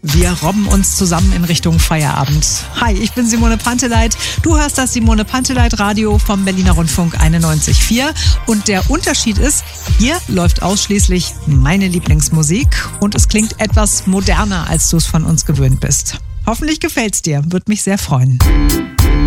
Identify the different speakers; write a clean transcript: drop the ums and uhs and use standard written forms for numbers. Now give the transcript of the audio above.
Speaker 1: Wir robben uns zusammen in Richtung Feierabend. Hi, ich bin Simone Panteleit. Du hörst das Simone Panteleit Radio vom Berliner Rundfunk 91.4. Und der Unterschied ist, hier läuft ausschließlich meine Lieblingsmusik und es klingt etwas moderner, als du es von uns gewöhnt bist. Hoffentlich gefällt's dir, würde mich sehr freuen.